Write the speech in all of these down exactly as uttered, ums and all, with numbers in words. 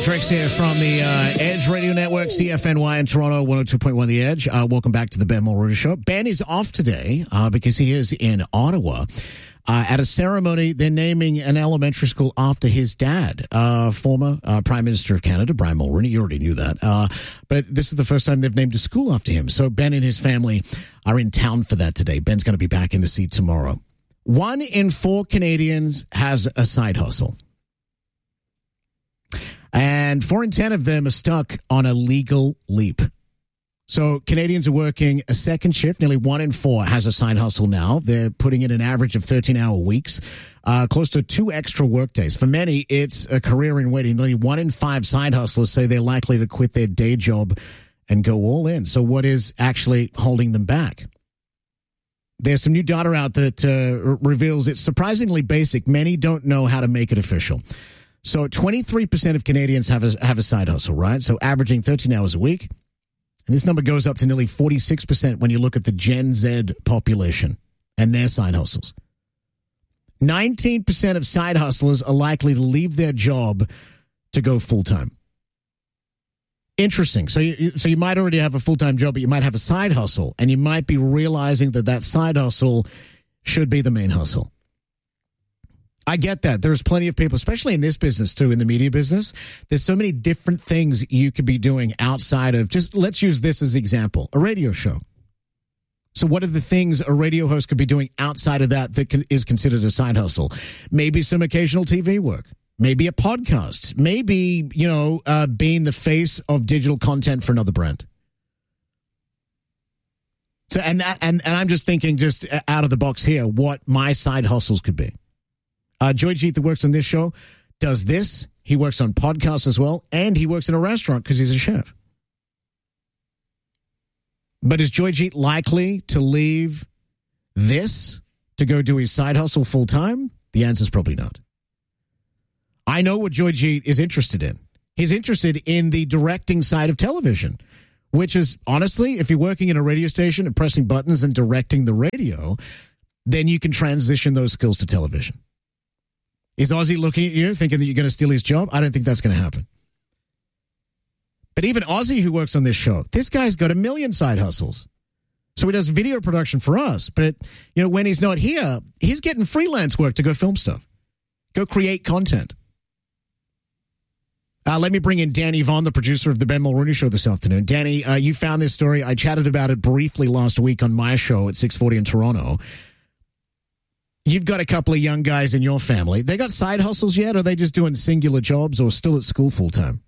Drex here from the uh, Edge Radio Network, C F N Y in Toronto, one oh two point one The Edge. Uh, welcome back to the Ben Mulroney Show. Ben is off today uh, because he is in Ottawa uh, at a ceremony. They're naming an elementary school after his dad, uh, former uh, Prime Minister of Canada, Brian Mulroney. You already knew that. Uh, but this is the first time they've named a school after him. So Ben and his family are in town for that today. Ben's going to be back in the seat tomorrow. One in four Canadians has a side hustle. And four in ten of them are stuck on a legal leap. So Canadians are working a second shift. Nearly one in four has a side hustle now. They're putting in an average of thirteen-hour weeks, uh, close to two extra work days. For many, it's a career in waiting. Nearly one in five side hustlers say they're likely to quit their day job and go all in. So what is actually holding them back? There's some new data out that uh, reveals it's surprisingly basic. Many don't know how to make it official. So twenty-three percent of Canadians have a, have a side hustle, right? So averaging thirteen hours a week. And this number goes up to nearly forty-six percent when you look at the Gen Z population and their side hustles. nineteen percent of side hustlers are likely to leave their job to go full-time. Interesting. So you, so you might already have a full-time job, but you might have a side hustle, and you might be realizing that that side hustle should be the main hustle. I get that. There's plenty of people, especially in this business too, in the media business. There's so many different things you could be doing outside of just, let's use this as an example, a radio show. So what are the things a radio host could be doing outside of that that can, is considered a side hustle? Maybe some occasional T V work. Maybe a podcast. Maybe, you know, uh, being the face of digital content for another brand. So, and, that, and, and I'm just thinking just out of the box here, what my side hustles could be. Uh, Joy Jeet, that works on this show, does this. He works on podcasts as well, and he works in a restaurant because he's a chef. But is Joy Jeet likely to leave this to go do his side hustle full time? The answer is probably not. I know what Joy Jeet is interested in. He's interested in the directing side of television, which is, honestly, if you're working in a radio station and pressing buttons and directing the radio, then you can transition those skills to television. Is Ozzy looking at you thinking that you're going to steal his job? I don't think that's going to happen. But even Ozzy, who works on this show, this guy's got a million side hustles. So he does video production for us. But, you know, when he's not here, he's getting freelance work to go film stuff, go create content. Uh, let me bring in Danny Vaughn, the producer of the Ben Mulroney Show this afternoon. Danny, uh, you found this story. I chatted about it briefly last week on my show at six forty in Toronto. You've got a couple of young guys in your family. They got side hustles yet, or are they just doing singular jobs or still at school full time?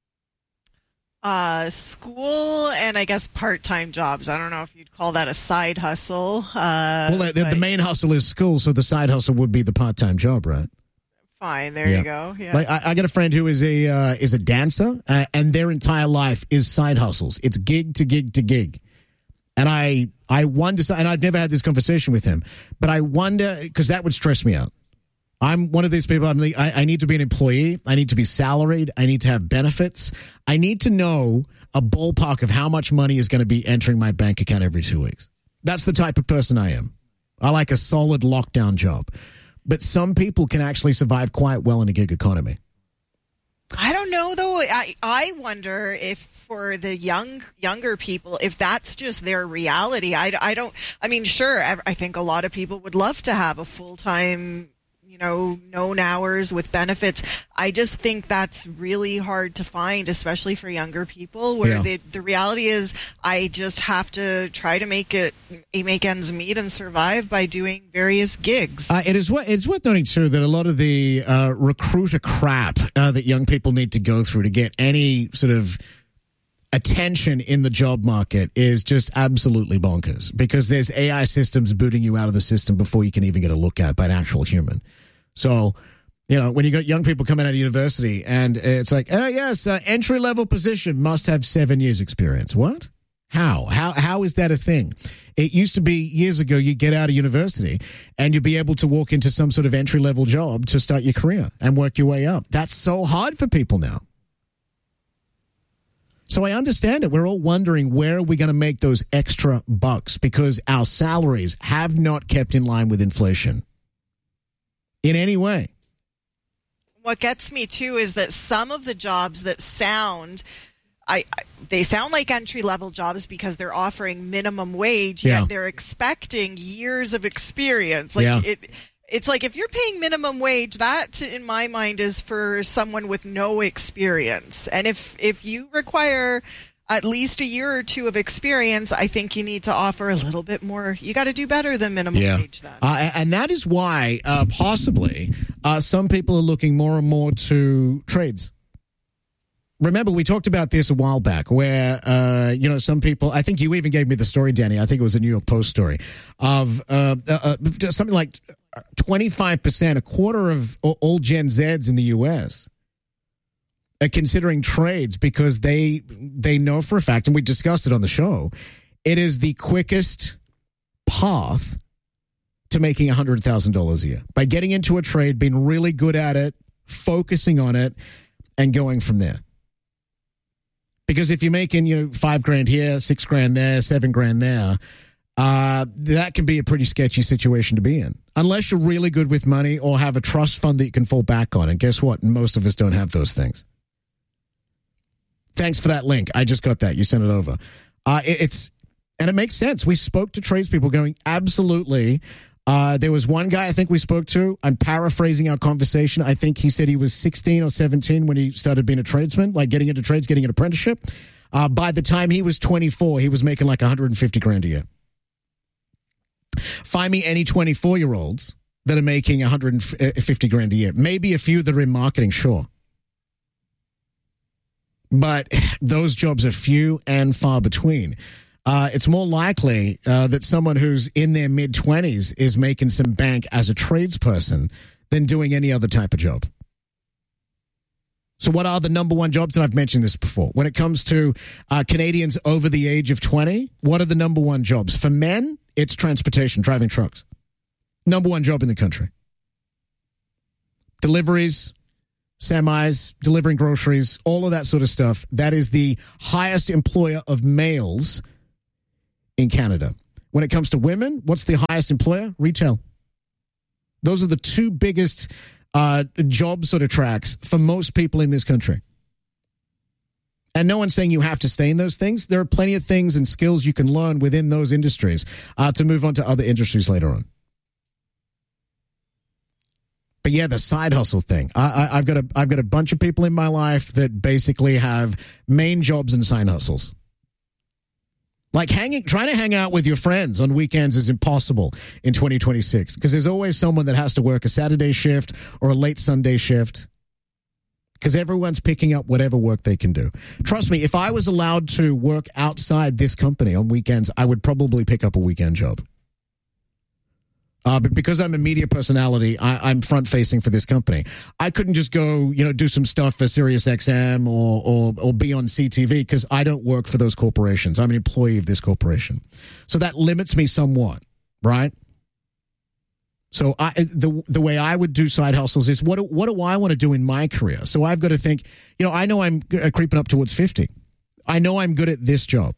Uh, school and I guess part-time jobs. I don't know if you'd call that a side hustle. Uh, well, the, the main hustle is school, so the side hustle would be the part-time job, right? Fine, there yeah. you go. Yeah. Like I, I got a friend who is a uh, is a dancer, uh, and their entire life is side hustles. It's gig to gig to gig. And I, I wonder, and I've never had this conversation with him, but I wonder, because that would stress me out. I'm one of these people, I'm like, I, I need to be an employee. I need to be salaried. I need to have benefits. I need to know a ballpark of how much money is going to be entering my bank account every two weeks. That's the type of person I am. I like a solid lockdown job. But some people can actually survive quite well in a gig economy. I don't know, though. I, I wonder if for the young younger people, if that's just their reality. I, I don't, I mean, sure, I, I think a lot of people would love to have a full-time, you know, known hours with benefits. I just think that's really hard to find, especially for younger people, where yeah. the, the reality is I just have to try to make it, make ends meet and survive by doing various gigs. Uh, it is what it's worth noting, too, that a lot of the uh, recruiter crap uh, that young people need to go through to get any sort of attention in the job market is just absolutely bonkers, because there's A I systems booting you out of the system before you can even get a look at by an actual human. So, you know, when you got young people coming out of university and it's like, oh, yes, uh, entry-level position must have seven years experience. What? How? How? How is that a thing? It used to be years ago, you'd get out of university and you'd be able to walk into some sort of entry-level job to start your career and work your way up. That's so hard for people now. So I understand it. We're all wondering, where are we going to make those extra bucks? Because our salaries have not kept in line with inflation in any way. what gets me too is that some of the jobs that sound, I, I they sound like entry level jobs because they're offering minimum wage, Yeah. yet they're expecting years of experience. Like Yeah. it, it's like if you're paying minimum wage, that in my mind is for someone with no experience, and if if you require at least a year or two of experience, I think you need to offer a little bit more. You got to do better than minimum Yeah. wage then. Uh, and that is why, uh, possibly, uh, some people are looking more and more to trades. Remember, we talked about this a while back where, uh, you know, some people, I think you even gave me the story, Danny, I think it was a New York Post story, of uh, uh, uh, something like twenty-five percent, a quarter of all Gen Zs in the U S are considering trades because they they know for a fact, and we discussed it on the show, it is the quickest path to making one hundred thousand dollars a year. By getting into a trade, being really good at it, focusing on it, and going from there. Because if you're making, you know, five grand here, six grand there, seven grand there, uh, that can be a pretty sketchy situation to be in. Unless you're really good with money or have a trust fund that you can fall back on. And guess what? Most of us don't have those things. Thanks for that link. I just got that. You sent it over. Uh, it, it's and it makes sense. We spoke to tradespeople going, absolutely. Uh, there was one guy I think we spoke to. I'm paraphrasing our conversation. I think he said he was sixteen or seventeen when he started being a tradesman, like getting into trades, getting an apprenticeship. Uh, by the time he was twenty-four, he was making like one hundred fifty grand a year. Find me any twenty-four-year-olds that are making one hundred fifty grand a year. Maybe a few that are in marketing, sure. But those jobs are few and far between. Uh, it's more likely uh, that someone who's in their mid-twenties is making some bank as a tradesperson than doing any other type of job. So what are the number one jobs? And I've mentioned this before. When it comes to uh, Canadians over the age of twenty, what are the number one jobs? For men, it's transportation, driving trucks. Number one job in the country. Deliveries, semis, delivering groceries, all of that sort of stuff. That is the highest employer of males in Canada. When it comes to women, what's the highest employer? Retail. Those are the two biggest uh, job sort of tracks for most people in this country. And no one's saying you have to stay in those things. There are plenty of things and skills you can learn within those industries uh, to move on to other industries later on. But yeah, the side hustle thing. I, I, I've got a I've got a bunch of people in my life that basically have main jobs and side hustles. Like hanging, trying to hang out with your friends on weekends is impossible in twenty twenty-six because there's always someone that has to work a Saturday shift or a late Sunday shift because everyone's picking up whatever work they can do. Trust me, if I was allowed to work outside this company on weekends, I would probably pick up a weekend job. Uh, but because I'm a media personality, I, I'm front-facing for this company. I couldn't just go, you know, do some stuff for Sirius X M or or, or be on C T V because I don't work for those corporations. I'm an employee of this corporation. So that limits me somewhat, right? So I, the the way I would do side hustles is what do, what do I want to do in my career? So I've got to think, you know, I know I'm creeping up towards fifty. I know I'm good at this job.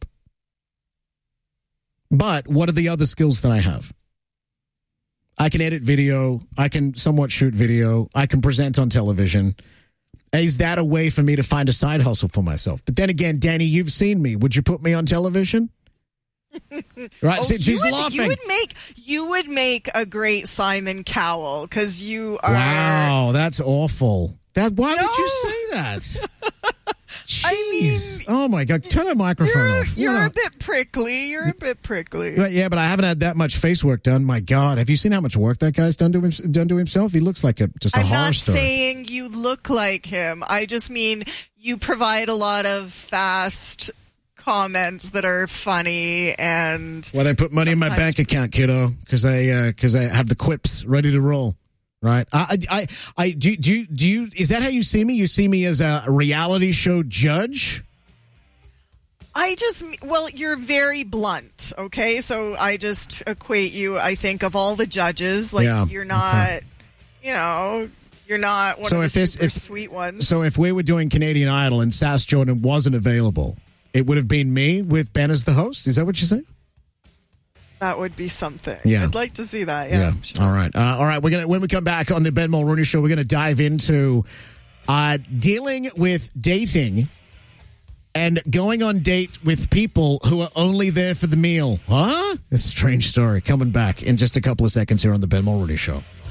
But what are the other skills that I have? I can edit video. I can somewhat shoot video. I can present on television. Is that a way for me to find a side hustle for myself? But then again, Danny, you've seen me. Would you put me on television? Right? Oh, See, she's would, laughing. You would make you would make a great Simon Cowell because you are. Wow, that's awful. That why No. would you say that? Jeez. I mean, oh my God! Turn that microphone You're, off. you're What a a- bit prickly. You're a bit prickly. But yeah, but I haven't had that much face work done. My God, have you seen how much work that guy's done to him, done to himself? He looks like a just a I'm horror not story. saying you look like him. I just mean you provide a lot of fast comments that are funny and. Well, they put money in my Sometimes- bank account, kiddo, because I because I have the quips ready to roll. Right? I I I, I do do you, do you is that how you see me? You see me as a reality show judge? I just, well, you're very blunt, okay? So I just equate you, I think, of all the judges. Like, Yeah. you're not, you know, you're not one So of if the this- super if- sweet ones. So if we were doing Canadian Idol and Sass Jordan wasn't available, it would have been me with Ben as the host? Is that what you're saying? That would be something. Yeah. I'd like to see that. Yeah. Yeah. Sure. All right. Uh, all right. We're gonna when we come back on the Ben Mulrooney Show, we're gonna dive into uh, dealing with dating and going on date with people who are only there for the meal. Huh? It's a strange story. Coming back in just a couple of seconds here on the Ben Mulrooney Show.